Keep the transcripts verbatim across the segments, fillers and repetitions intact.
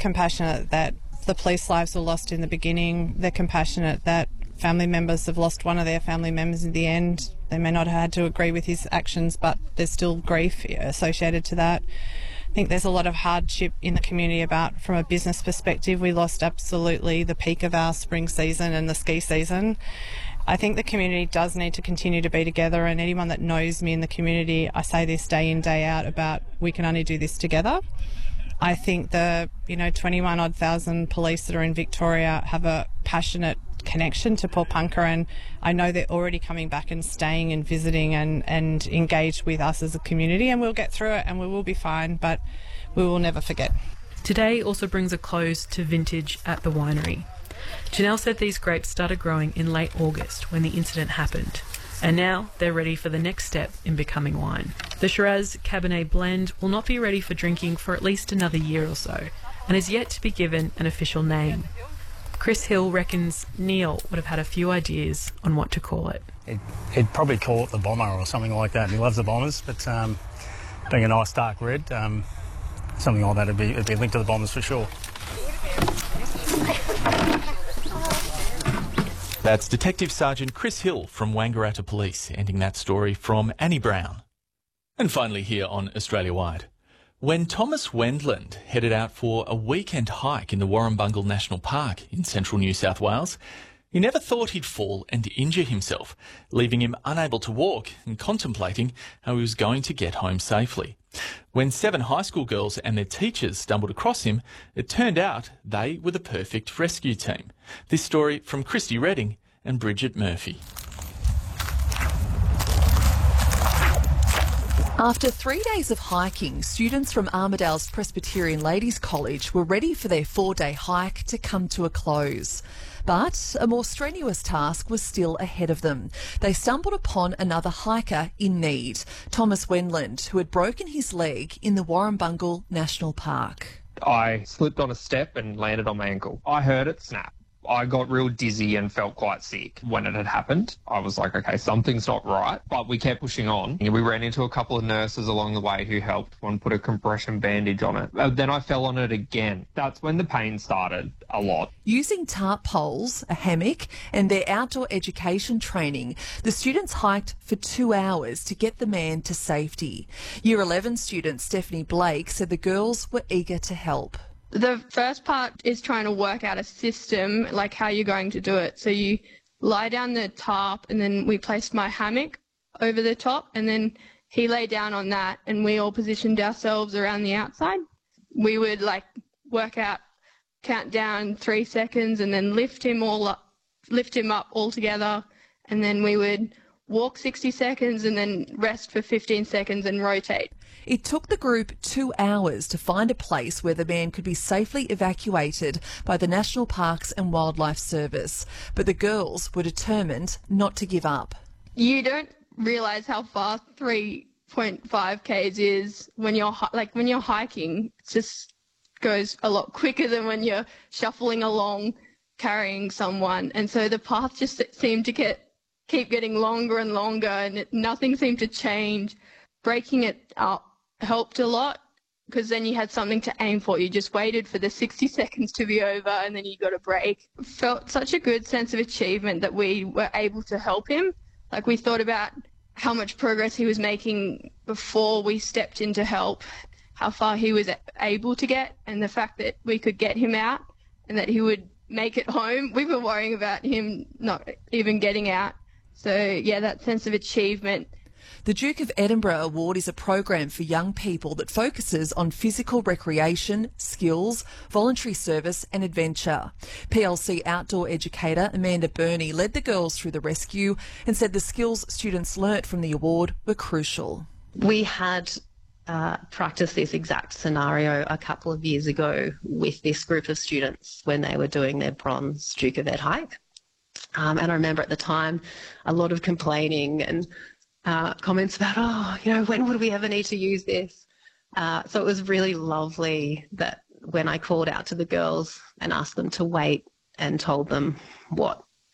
compassionate that the police lives were lost in the beginning. They're compassionate that family members have lost one of their family members in the end. They may not have had to agree with his actions, but there's still grief associated to that. I think there's a lot of hardship in the community about, from a business perspective, we lost absolutely the peak of our spring season and the ski season. I think the community does need to continue to be together, and anyone that knows me in the community, I say this day in, day out about we can only do this together. I think the, you know, twenty-one odd thousand police that are in Victoria have a passionate connection to Paulpunka, and I know they're already coming back and staying and visiting and, and engaged with us as a community, and we'll get through it and we will be fine, but we will never forget. Today also brings a close to vintage at the winery. Janelle said these grapes started growing in late August when the incident happened, and now they're ready for the next step in becoming wine. The Shiraz Cabernet blend will not be ready for drinking for at least another year or so, and is yet to be given an official name. Chris Hill reckons Neil would have had a few ideas on what to call it. He'd, he'd probably call it the Bomber or something like that. He loves the Bombers, but um, being a nice dark red, um, something like that would be, it'd be linked to the Bombers for sure. That's Detective Sergeant Chris Hill from Wangaratta Police, ending that story from Annie Brown. And finally here on Australia Wide. When Thomas Wendland headed out for a weekend hike in the Warrumbungle National Park in central New South Wales, he never thought he'd fall and injure himself, leaving him unable to walk and contemplating how he was going to get home safely. When seven high school girls and their teachers stumbled across him, it turned out they were the perfect rescue team. This story from Christy Redding and Bridget Murphy. After three days of hiking, students from Armidale's Presbyterian Ladies College were ready for their four-day hike to come to a close. But a more strenuous task was still ahead of them. They stumbled upon another hiker in need, Thomas Wendland, who had broken his leg in the Warrumbungle National Park. I slipped on a step and landed on my ankle. I heard it snap. I got real dizzy and felt quite sick when it had happened. I was like, okay, something's not right, but we kept pushing on. We ran into a couple of nurses along the way who helped. One put a compression bandage on it. Uh, then I fell on it again. That's when the pain started a lot. Using tarp poles, a hammock and their outdoor education training, the students hiked for two hours to get the man to safety. Year eleven student Stephanie Blake said the girls were eager to help. The first part is trying to work out a system, like how you're going to do it. So you lie down the tarp, and then we placed my hammock over the top, and then he lay down on that, and we all positioned ourselves around the outside. We would like work out, count down three seconds, and then lift him all up, lift him up all together, and then we would walk sixty seconds and then rest for fifteen seconds and rotate. It took the group two hours to find a place where the man could be safely evacuated by the National Parks and Wildlife Service, but the girls were determined not to give up. You don't realise how far three point five kays is when you're like when you're hiking. It just goes a lot quicker than when you're shuffling along carrying someone, and so the path just seemed to get keep getting longer and longer, and it, nothing seemed to change. Breaking it up helped a lot, because then you had something to aim for. You just waited for the sixty seconds to be over, and then you got a break. Felt such a good sense of achievement that we were able to help him. Like, we thought about how much progress he was making before we stepped in to help, how far he was able to get, and the fact that we could get him out and that he would make it home. We were worrying about him not even getting out. So, yeah, that sense of achievement. The Duke of Edinburgh Award is a program for young people that focuses on physical recreation, skills, voluntary service and adventure. P L C outdoor educator Amanda Burney led the girls through the rescue and said the skills students learnt from the award were crucial. We had uh, practiced this exact scenario a couple of years ago with this group of students when they were doing their bronze Duke of Ed hike. Um, and I remember at the time a lot of complaining and Uh, comments about, oh, you know, when would we ever need to use this? Uh, so it was really lovely that when I called out to the girls and asked them to wait and told them what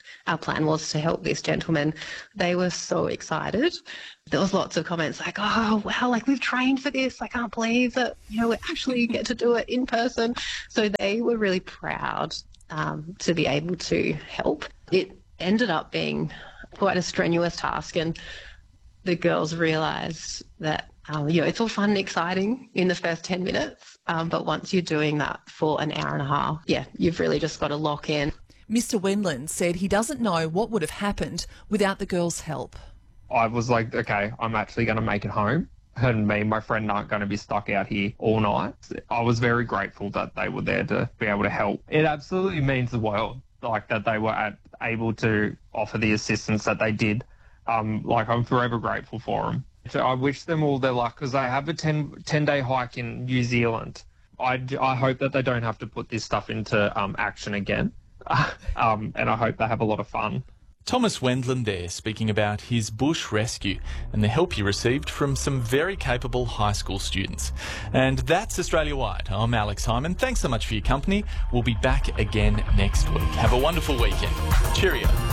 our plan was to help this gentleman. They were so excited. There was lots of comments like, oh, wow, like we've trained for this. I can't believe that, you know, we actually get to do it in person. So they were really proud um, to be able to help. It ended up being quite a strenuous task, and the girls realised that, um, you know, it's all fun and exciting in the first ten minutes, um, but once you're doing that for an hour and a half, yeah, you've really just got to lock in. Mister Wendland said he doesn't know what would have happened without the girls' help. I was like, okay, I'm actually going to make it home. And me and my friend aren't going to be stuck out here all night. I was very grateful that they were there to be able to help. It absolutely means the world, like that they were at, able to offer the assistance that they did. Um, like, I'm forever grateful for them. So I wish them all their luck, because they have a ten, ten-day hike in New Zealand. I, I hope that they don't have to put this stuff into um, action again. um, and I hope they have a lot of fun. Thomas Wendland there speaking about his bush rescue and the help he received from some very capable high school students. And that's Australia Wide. I'm Alex Hyman. Thanks so much for your company. We'll be back again next week. Have a wonderful weekend. Cheerio.